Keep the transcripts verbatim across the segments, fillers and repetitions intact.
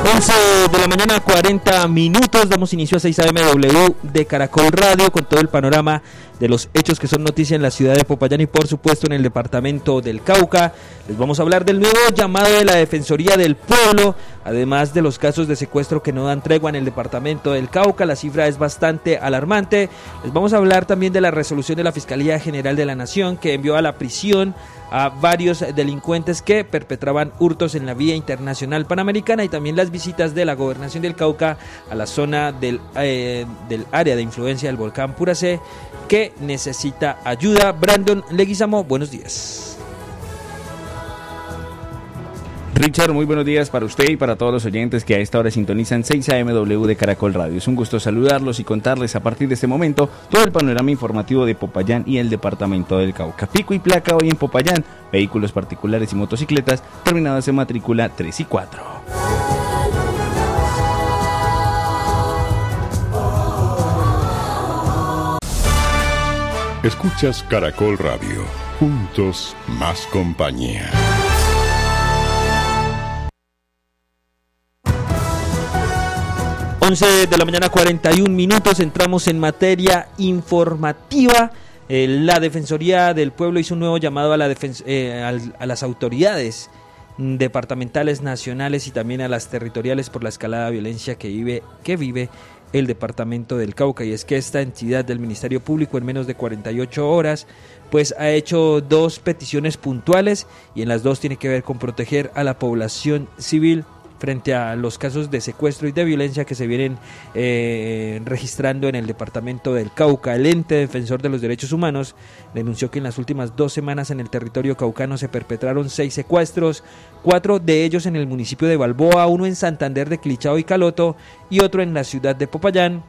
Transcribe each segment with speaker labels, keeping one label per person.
Speaker 1: once de la mañana, cuarenta minutos, damos inicio a seis A M W de Caracol Radio con todo el panorama de los hechos que son noticia en la ciudad de Popayán y por supuesto en el departamento del Cauca. Les vamos a hablar del nuevo llamado de la Defensoría del Pueblo, además de los casos de secuestro que no dan tregua en el departamento del Cauca. La cifra es bastante alarmante. Les vamos a hablar también de la resolución de la Fiscalía General de la Nación que envió a la prisión a varios delincuentes que perpetraban hurtos en la vía internacional panamericana, y también las visitas de la Gobernación del Cauca a la zona del, eh, del área de influencia del volcán Puracé, que necesita ayuda. Brandon Leguizamo, buenos días.
Speaker 2: Richard, muy buenos días para usted y para todos los oyentes que a esta hora sintonizan seis A M W de Caracol Radio. Es un gusto saludarlos y contarles a partir de este momento todo el panorama informativo de Popayán y el departamento del Cauca. Pico y placa hoy en Popayán, vehículos particulares y motocicletas terminadas en matrícula tres y cuatro.
Speaker 3: Escuchas Caracol Radio, juntos más compañía.
Speaker 1: once de la mañana, cuarenta y un minutos, entramos en materia informativa. Eh, la Defensoría del Pueblo hizo un nuevo llamado a, la defens- eh, al, a las autoridades departamentales, nacionales y también a las territoriales por la escalada de violencia que vive, que vive el departamento del Cauca, y es que esta entidad del Ministerio Público en menos de cuarenta y ocho horas pues ha hecho dos peticiones puntuales, y en las dos tiene que ver con proteger a la población civil frente a los casos de secuestro y de violencia que se vienen eh, registrando en el departamento del Cauca. El ente defensor de los derechos humanos denunció que en las últimas dos semanas en el territorio caucano se perpetraron seis secuestros, cuatro de ellos en el municipio de Balboa, uno en Santander de Clichao y Caloto y otro en la ciudad de Popayán.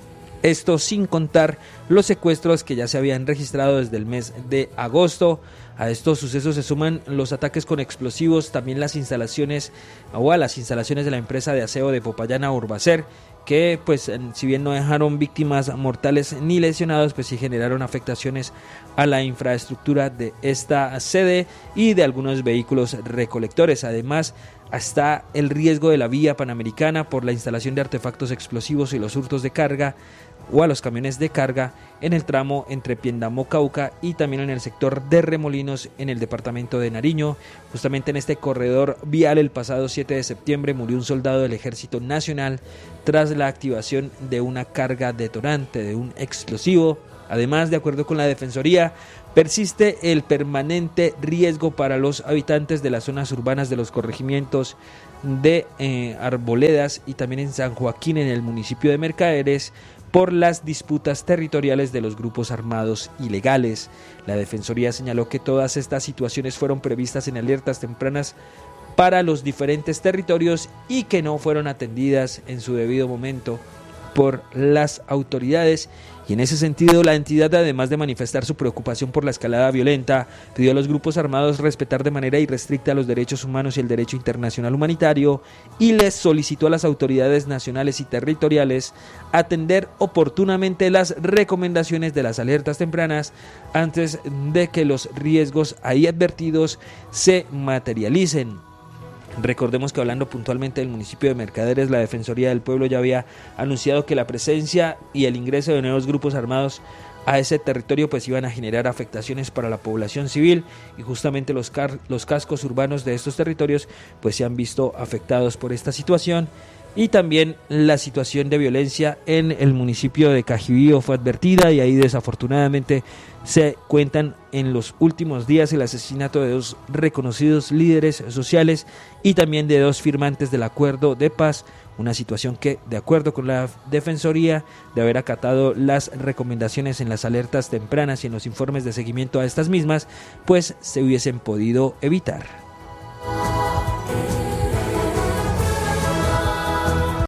Speaker 1: Esto sin contar los secuestros que ya se habían registrado desde el mes de agosto. A estos sucesos se suman los ataques con explosivos, también las instalaciones o a las instalaciones de la empresa de aseo de Popayán a Urbacer, que pues si bien no dejaron víctimas mortales ni lesionados, pues sí generaron afectaciones a la infraestructura de esta sede y de algunos vehículos recolectores. Además, hasta el riesgo de la vía panamericana por la instalación de artefactos explosivos y los hurtos de carga o a los camiones de carga en el tramo entre Piendamó, Cauca y también en el sector de Remolinos en el departamento de Nariño. Justamente en este corredor vial el pasado siete de septiembre murió un soldado del Ejército Nacional tras la activación de una carga detonante de un explosivo. Además, de acuerdo con la Defensoría, persiste el permanente riesgo para los habitantes de las zonas urbanas de los corregimientos de eh, Arboledas y también en San Joaquín, en el municipio de Mercaderes, por las disputas territoriales de los grupos armados ilegales. La Defensoría señaló que todas estas situaciones fueron previstas en alertas tempranas para los diferentes territorios y que no fueron atendidas en su debido momento por las autoridades. Y en ese sentido, la entidad, además de manifestar su preocupación por la escalada violenta, pidió a los grupos armados respetar de manera irrestricta los derechos humanos y el derecho internacional humanitario, y les solicitó a las autoridades nacionales y territoriales atender oportunamente las recomendaciones de las alertas tempranas antes de que los riesgos ahí advertidos se materialicen. Recordemos que, hablando puntualmente del municipio de Mercaderes, la Defensoría del Pueblo ya había anunciado que la presencia y el ingreso de nuevos grupos armados a ese territorio pues iban a generar afectaciones para la población civil, y justamente los, car- los cascos urbanos de estos territorios pues se han visto afectados por esta situación. Y también la situación de violencia en el municipio de Cajibío fue advertida, y ahí desafortunadamente se cuentan en los últimos días el asesinato de dos reconocidos líderes sociales y también de dos firmantes del acuerdo de paz, una situación que, de acuerdo con la Defensoría, de haber acatado las recomendaciones en las alertas tempranas y en los informes de seguimiento a estas mismas, pues se hubiesen podido evitar.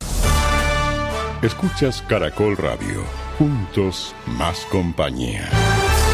Speaker 3: Escuchas Caracol Radio, juntos más compañía.